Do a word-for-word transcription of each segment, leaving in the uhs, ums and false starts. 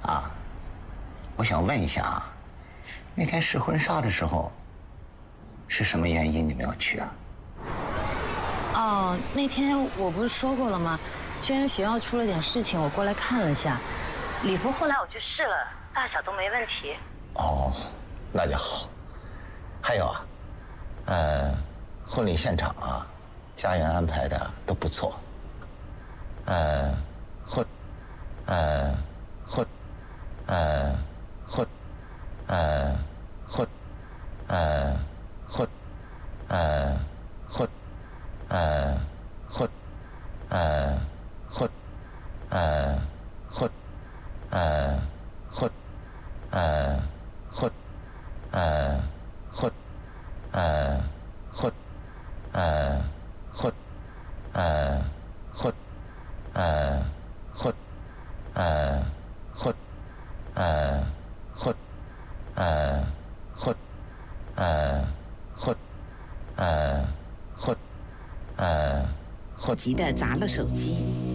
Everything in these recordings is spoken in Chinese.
啊，我想问一下啊，那天试婚纱的时候，是什么原因你没有去啊？ 哦，那天我不是说过了吗？是因为学校出了点事情，我过来看了一下。礼服后来我去试了，大小都没问题。 哦，那就好。还有啊，呃，婚礼现场啊，家园安排的都不错。呃，婚，呃，婚，呃，婚，呃，婚，呃，婚，呃，婚，呃，婚，呃，婚，呃，婚，呃，婚，呃，婚，呃，婚，呃，婚，呃，婚，呃，婚。呃，混，呃，混，呃，混，呃，混，呃，混，呃，混，呃，混。 急得砸了手机。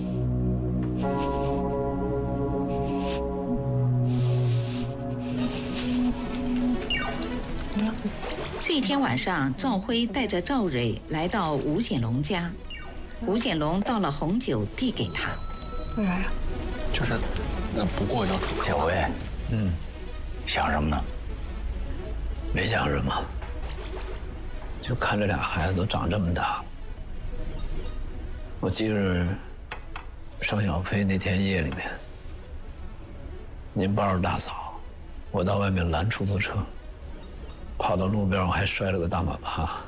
这天晚上，赵辉带着赵蕊来到吴显龙家。吴显龙倒了红酒递给他。 为啥呀？ 就是那不过要主小薇，嗯，想什么呢？ 没想什么，就看这俩孩子都长这么大。我记着生小飞那天夜里面，您抱着大嫂，我到外面拦出租车，跑到路边我还摔了个大马趴。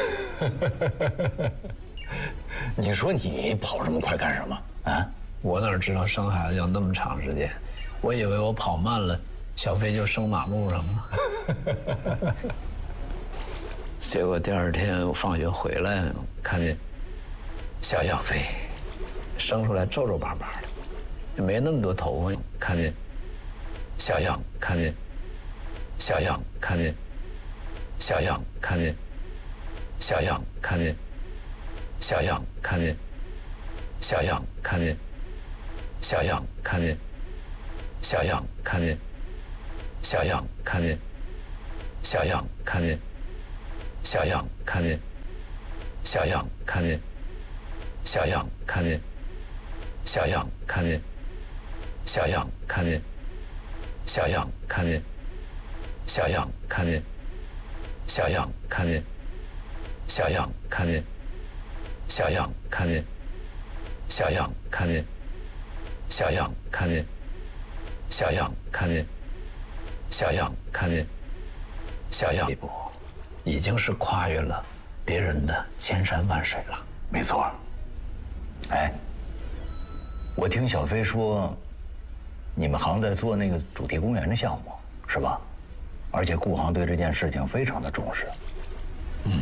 你说你跑这么快干什么啊？ 我哪知道生孩子要那么长时间，我以为我跑慢了，小飞就生马路上了。结果第二天我放学回来，看见小小飞生出来皱皱巴巴的，也没那么多头发。看见小小，看见小小，看见小小，看见小小，看见。小样看见，小样看见，小样看见，小样看见，小样看见，小样看见，小样看见，小样看见，小样看见，小样看见，小样看见，小样看见，小样看见，小样看见，小样看见。小样看见，小样看见，小样看见，小样看见，小样看见，小样。这步已经是跨越了别人的千山万水了。 没错。哎，我听小飞说，你们行在做那个主题公园的项目，是吧？而且顾行对这件事情非常的重视。 嗯。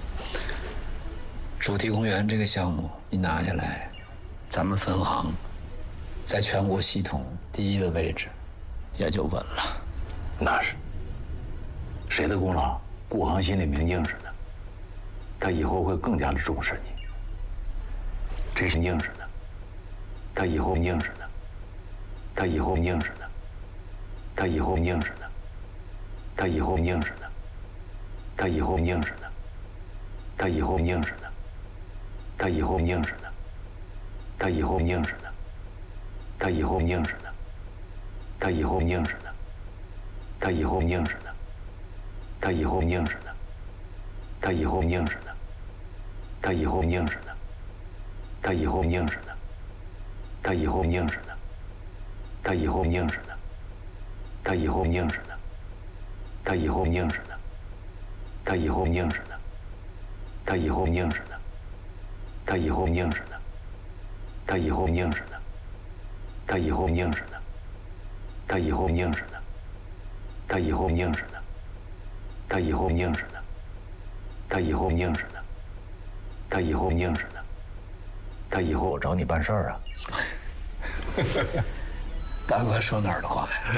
主题公园这个项目一拿下来，咱们分行在全国系统第一的位置也就稳了。 那是。谁的功劳，顾行心里明镜似的，他以后会更加的重视你。这是明镜似的，他以后明镜似的，他以后明镜似的，他以后明镜似的，他以后明镜似的，他以后明镜似的，他以后明镜似的。他以后明似的，他以后明似的，他以后明似的，他以后明似的，他以后明似的，他以后明似的，他以后明似的，他以后明似的，他以后明似的，他以后明似的，他以后明似的，他以后明似的，他以后明似的，他以后明似的，他以后明似的。他以后明似的，他以后明似的，他以后明似的，他以后明似的，他以后明似的，他以后明似的，他以后明似的，他以后明似的，他以后我找你办事儿啊。 大哥说哪儿的话呀？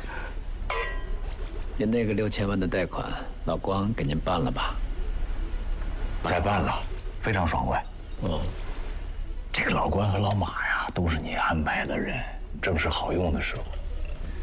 您那个六千万的贷款，老光给您办了吧？ 再办了，非常爽快。 哦， 这个老关和老马呀，都是你安排的人，正是好用的时候。